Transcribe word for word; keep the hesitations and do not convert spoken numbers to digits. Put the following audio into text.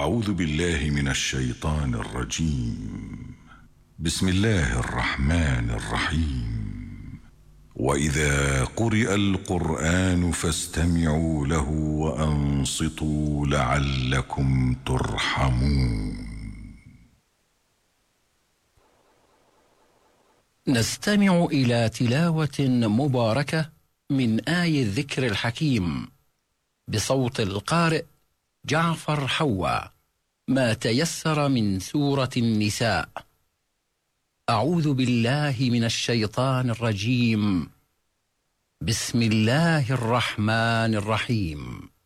أعوذ بالله من الشيطان الرجيم. بسم الله الرحمن الرحيم. وإذا قرئ القرآن فاستمعوا له وأنصتوا لعلكم ترحمون. نستمع إلى تلاوة مباركة من آي الذكر الحكيم بصوت القارئ جعفر حوا، ما تيسر من سورة النساء. أعوذ بالله من الشيطان الرجيم. بسم الله الرحمن الرحيم.